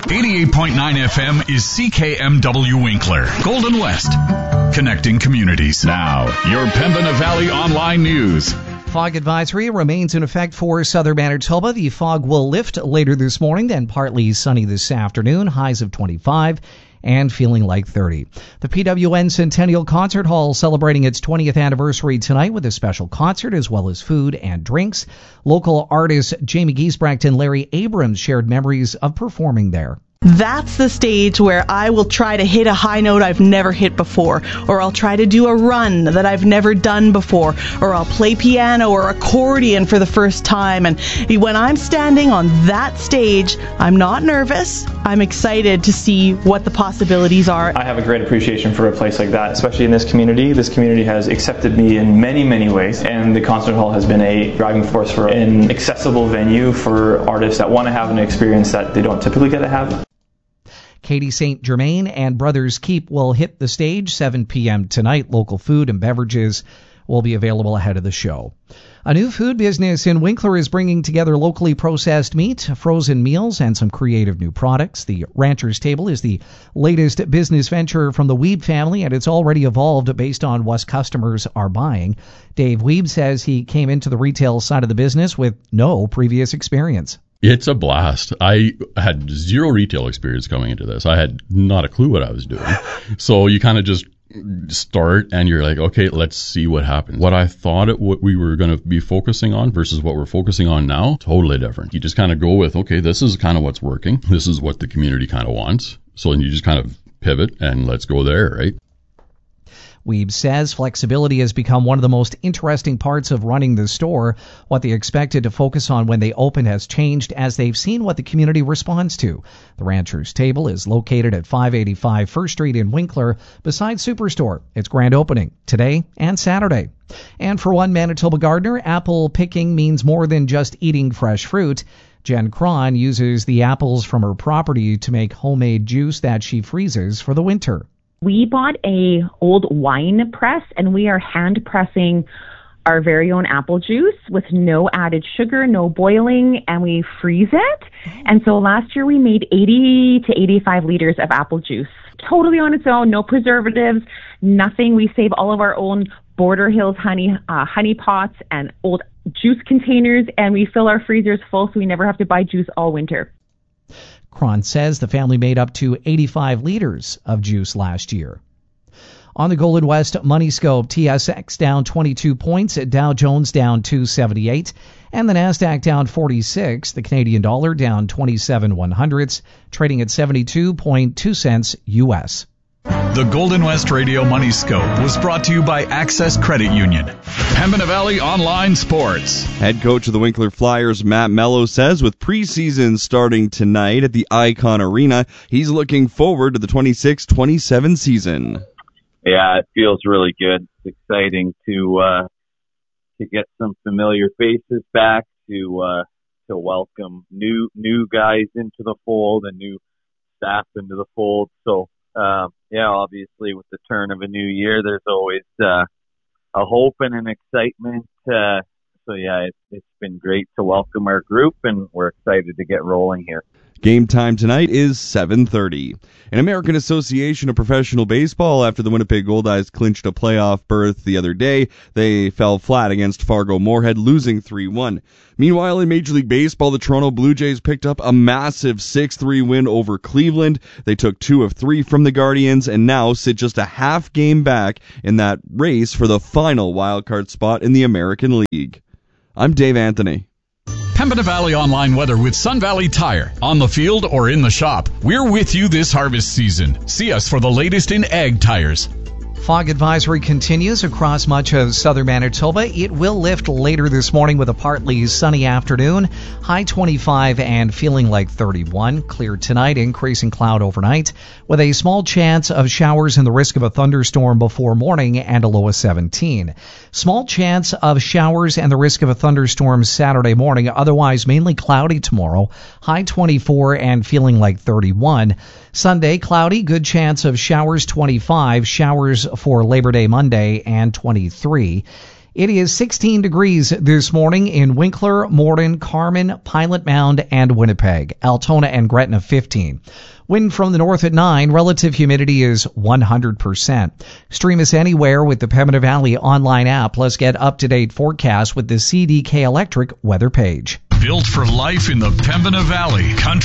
88.9 FM is CKMW Winkler, Golden West, connecting communities. Now, your Pembina Valley Online News. Fog advisory remains in effect for southern Manitoba. The fog will lift later this morning, then partly sunny this afternoon, highs of 25 and feeling like 30. The PWN Centennial Concert Hall celebrating its 20th anniversary tonight with a special concert as well as food and drinks. Local artists Jamie Giesbrecht and Larry Abrams shared memories of performing there. That's the stage where I will try to hit a high note I've never hit before, or I'll try to do a run that I've never done before, or I'll play piano or accordion for the first time. And when I'm standing on that stage, I'm not nervous. I'm excited to see what the possibilities are. I have a great appreciation for a place like that, especially in this community. This community has accepted me in many, many ways, and the concert hall has been a driving force for an accessible venue for artists that want to have an experience that they don't typically get to have. Katie St. Germain and Brothers Keep will hit the stage 7 p.m. tonight. Local food and beverages will be available ahead of the show. A new food business in Winkler is bringing together locally processed meat, frozen meals, and some creative new products. The Rancher's Table is the latest business venture from the Weeb family, and it's already evolved based on what customers are buying. Dave Weeb says he came into the retail side of the business with no previous experience. It's a blast. I had zero retail experience coming into this. I had not a clue what I was doing. So you kind of just start and you're like, okay, let's see what happens. What I thought what we were going to be focusing on versus what we're focusing on now, totally different. You just kind of go with, okay, this is kind of what's working. This is what the community kind of wants. So you just kind of pivot and let's go there, right? Weeb says flexibility has become one of the most interesting parts of running the store. What they expected to focus on when they opened has changed as they've seen what the community responds to. The Rancher's Table is located at 585 First Street in Winkler beside Superstore. Its grand opening today and Saturday. And for one Manitoba gardener, apple picking means more than just eating fresh fruit. Jen Cron uses the apples from her property to make homemade juice that she freezes for the winter. We bought a old wine press, and we are hand pressing our very own apple juice with no added sugar, no boiling, and we freeze it. And so last year we made 80 to 85 liters of apple juice, totally on its own, no preservatives, nothing. We save all of our own Border Hills honey pots and old juice containers, and we fill our freezers full so we never have to buy juice all winter. Cron says the family made up to 85 liters of juice last year. On the Golden West Money Scope, TSX down 22 points, Dow Jones down 278, and the Nasdaq down 46. The Canadian dollar down 27/100ths, trading at 72.2 cents U.S. The Golden West Radio Money Scope was brought to you by Access Credit Union. Pembina Valley Online Sports. Head coach of the Winkler Flyers, Matt Mello, says with preseason starting tonight at the Icon Arena, he's looking forward to the 26-27 season. Yeah, it feels really good. It's exciting to get some familiar faces back, to welcome new guys into the fold and new staff into the fold. So, obviously with the turn of a new year, there's always a hope and an excitement. It's been great to welcome our group, and we're excited to get rolling here. Game time tonight is 7:30. An American Association of Professional Baseball, after the Winnipeg Goldeyes clinched a playoff berth the other day, they fell flat against Fargo-Moorhead, losing 3-1. Meanwhile, in Major League Baseball, the Toronto Blue Jays picked up a massive 6-3 win over Cleveland. They took 2 of 3 from the Guardians and now sit just a half game back in that race for the final wildcard spot in the American League. I'm Dave Anthony. Pembina Valley Online weather with Sun Valley Tire. On the field or in the shop, we're with you this harvest season. See us for the latest in ag tires. Fog advisory continues across much of southern Manitoba. It will lift later this morning with a partly sunny afternoon. High 25 and feeling like 31. Clear tonight, increasing cloud overnight with a small chance of showers and the risk of a thunderstorm before morning and a low of 17. Small chance of showers and the risk of a thunderstorm Saturday morning. Otherwise mainly cloudy tomorrow. High 24 and feeling like 31. Sunday, cloudy, good chance of showers 25. Showers for Labor Day Monday and 23. It is 16 degrees this morning in Winkler, Morden, Carmen, Pilot Mound, and Winnipeg. Altona and Gretna 15. Wind from the north at 9. Relative humidity is 100%. Stream us anywhere with the Pembina Valley online app. Plus get up-to-date forecasts with the CDK Electric weather page. Built for life in the Pembina Valley. Country